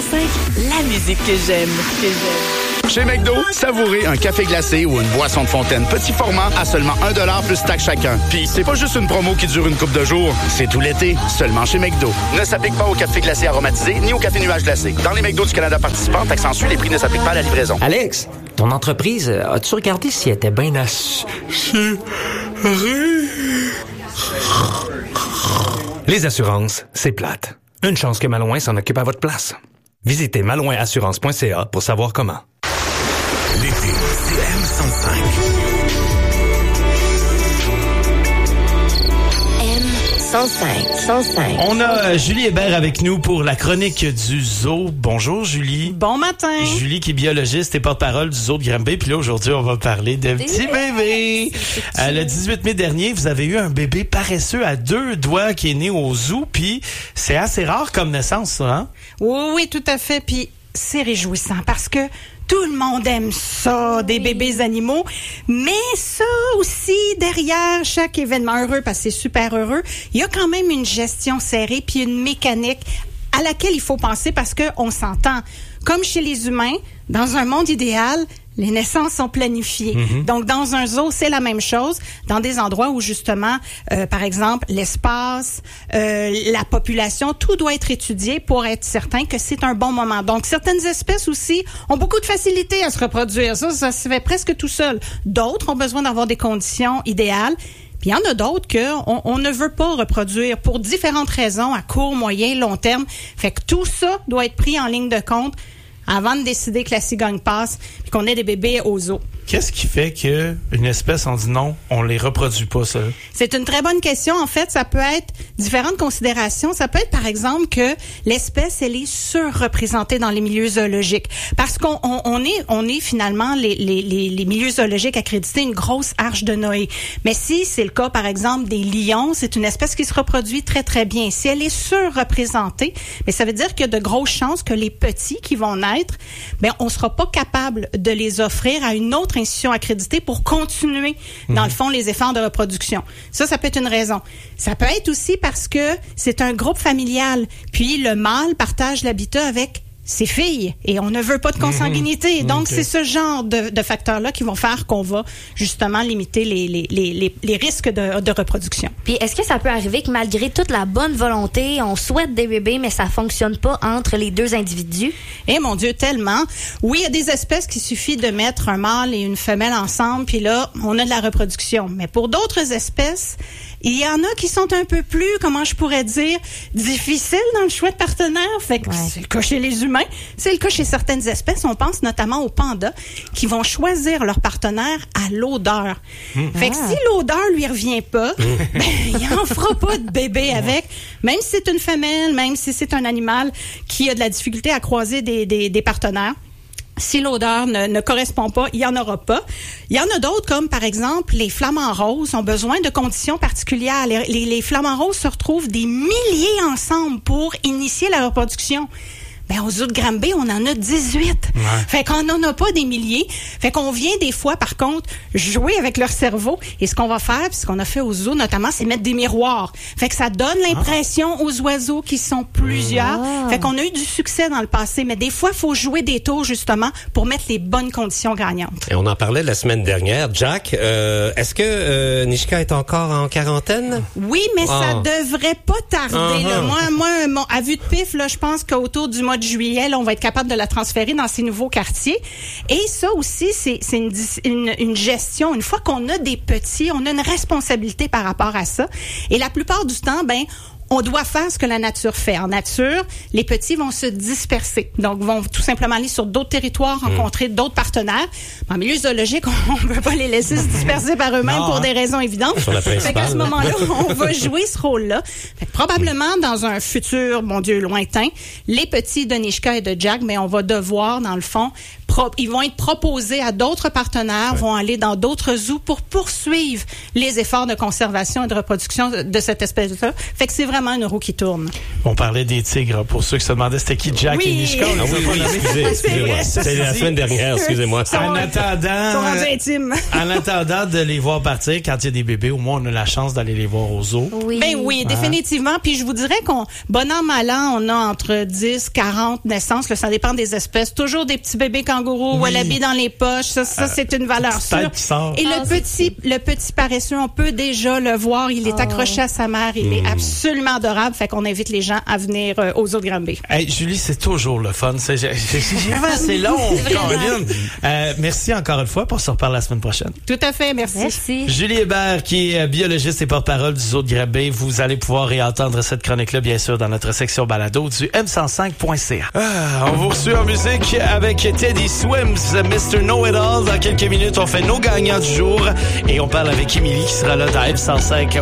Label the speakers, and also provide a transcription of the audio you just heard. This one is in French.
Speaker 1: 105, la musique que j'aime.
Speaker 2: Chez McDo, savourez un café glacé ou une boisson de fontaine petit format à seulement 1$ plus taxe chacun. Puis, c'est pas juste une promo qui dure une couple de jours, c'est tout l'été, seulement chez McDo. Ne s'applique pas au café glacé aromatisé ni au café nuage glacé. Dans les McDo du Canada participants, taxe en sus, les prix ne s'appliquent pas à la livraison.
Speaker 3: Alex, ton entreprise, as-tu regardé si elle était bien assurée?
Speaker 4: Les assurances, c'est plate. Une chance que Malouin s'en occupe à votre place. Visitez malouinassurance.ca pour savoir comment.
Speaker 5: L'été, c'est M105.
Speaker 1: M105.
Speaker 6: On a Julie Hébert avec nous pour la chronique du zoo. Bonjour Julie.
Speaker 7: Bon matin.
Speaker 6: Julie qui est biologiste et porte-parole du zoo de Granby. Puis là, aujourd'hui, on va parler de petits bébés. Le 18 mai dernier, vous avez eu un bébé paresseux à 2 doigts qui est né au zoo. Puis c'est assez rare comme naissance, ça, hein?
Speaker 7: Oui, tout à fait. Puis c'est réjouissant parce que tout le monde aime ça, des bébés animaux. Mais ça aussi, derrière chaque événement heureux, parce que c'est super heureux, il y a quand même une gestion serrée puis une mécanique à laquelle il faut penser parce que on s'entend. Comme chez les humains, dans un monde idéal, les naissances sont planifiées. Mm-hmm. Donc, dans un zoo, c'est la même chose. Dans des endroits où, justement, par exemple, l'espace, la population, tout doit être étudié pour être certain que c'est un bon moment. Donc, certaines espèces aussi ont beaucoup de facilité à se reproduire. Ça se fait presque tout seul. D'autres ont besoin d'avoir des conditions idéales. Puis il y en a d'autres qu'on ne veut pas reproduire pour différentes raisons, à court, moyen, long terme. Fait que tout ça doit être pris en ligne de compte avant de décider que la cigogne passe puis qu'on ait des bébés au zoo.
Speaker 6: Qu'est-ce qui fait que une espèce, on dit non, on les reproduit pas, ça? C'est
Speaker 7: une très bonne question. En fait, ça peut être différentes considérations. Ça peut être, par exemple, que l'espèce, elle est surreprésentée dans les milieux zoologiques. Parce qu'on est finalement, les milieux zoologiques accrédités, une grosse arche de Noé. Mais si c'est le cas, par exemple, des lions, c'est une espèce qui se reproduit très, très bien. Si elle est surreprésentée, mais ça veut dire qu'il y a de grosses chances que les petits qui vont naître, on sera pas capable de les offrir à une autre institution accréditée pour continuer, dans le fond, les efforts de reproduction. Ça peut être une raison. Ça peut être aussi parce que c'est un groupe familial, puis le mâle partage l'habitat avec ses filles, et on ne veut pas de consanguinité. Donc, c'est ce genre de facteurs-là qui vont faire qu'on va justement limiter les risques de reproduction.
Speaker 8: Puis, est-ce que ça peut arriver que malgré toute la bonne volonté, on souhaite des bébés, mais ça fonctionne pas entre les deux individus?
Speaker 7: Eh mon Dieu, tellement! Oui, il y a des espèces qu'il suffit de mettre un mâle et une femelle ensemble, puis là, on a de la reproduction. Mais pour d'autres espèces, il y en a qui sont un peu plus, comment je pourrais dire, difficiles dans le choix de partenaire. Fait que c'est le cas chez les humains. C'est le cas chez certaines espèces. On pense notamment aux pandas qui vont choisir leur partenaire à l'odeur. Fait que si l'odeur lui revient pas, il en fera pas de bébé avec. Même si c'est une femelle, même si c'est un animal qui a de la difficulté à croiser des partenaires. Si l'odeur ne correspond pas, il y en aura pas. Il y en a d'autres, comme par exemple les flamants roses, ont besoin de conditions particulières. Les flamants roses se retrouvent des milliers ensemble pour initier la reproduction. Au zoo de Granby, on en a 18. Fait qu'on n'en a pas des milliers. Fait qu'on vient des fois, par contre, jouer avec leur cerveau. Et ce qu'on va faire, puis ce qu'on a fait au zoo notamment, c'est mettre des miroirs. Fait que ça donne l'impression aux oiseaux qui sont plusieurs. Fait qu'on a eu du succès dans le passé. Mais des fois, il faut jouer des tours, justement, pour mettre les bonnes conditions gagnantes.
Speaker 9: Et on en parlait la semaine dernière. Jack, est-ce que Nishka est encore en quarantaine?
Speaker 7: Oui, mais ça devrait pas tarder. Là. Moi, à vue de pif, là, je pense qu'autour du mois de juillet, là, on va être capable de la transférer dans ces nouveaux quartiers. Et ça aussi, c'est une gestion. Une fois qu'on a des petits, on a une responsabilité par rapport à ça. Et la plupart du temps, on doit faire ce que la nature fait. En nature, les petits vont se disperser. Donc, vont tout simplement aller sur d'autres territoires, rencontrer d'autres partenaires. En milieu zoologique, on ne peut pas les laisser se disperser par eux-mêmes pour des raisons évidentes. Fait qu'à ce moment-là, on va jouer ce rôle-là. Fait que probablement, dans un futur, mon Dieu, lointain, les petits de Nishka et de Jack, on va devoir, dans le fond, ils vont être proposés à d'autres partenaires, vont aller dans d'autres zoos pour poursuivre les efforts de conservation et de reproduction de cette espèce-là. Fait que c'est vraiment une roue qui tourne.
Speaker 6: On parlait des tigres. Pour ceux qui se demandaient c'était qui Jack et Nishka.
Speaker 9: Ah oui, excusez-moi. C'était la semaine dernière, excusez-moi.
Speaker 6: En attendant de les voir partir, quand il y a des bébés, au moins on a la chance d'aller les voir au zoo.
Speaker 8: Oui.
Speaker 7: Ben oui, définitivement. Puis je vous dirais bon an, mal an, on a entre 10, 40 naissances. Là, ça dépend des espèces. Toujours des petits bébés kangourous, wallabies dans les poches. Ça c'est une valeur sûre. Et le petit paresseux, on peut déjà le voir. Il est accroché à sa mère. Il est absolument adorable. Fait qu'on invite les gens à venir aux zoo de Granby.
Speaker 6: Hey, Julie, c'est toujours le fun. C'est long. Merci encore une fois. On se reparle la semaine prochaine.
Speaker 7: Tout à fait. Merci.
Speaker 6: Julie Hébert, qui est biologiste et porte-parole du zoo de Granby. Vous allez pouvoir réentendre cette chronique-là, bien sûr, dans notre section balado du m105.ca. On vous reçoit en musique avec Teddy Swims, Mr. Know-It-All. Dans quelques minutes, on fait nos gagnants du jour et on parle avec Émilie qui sera là dans M105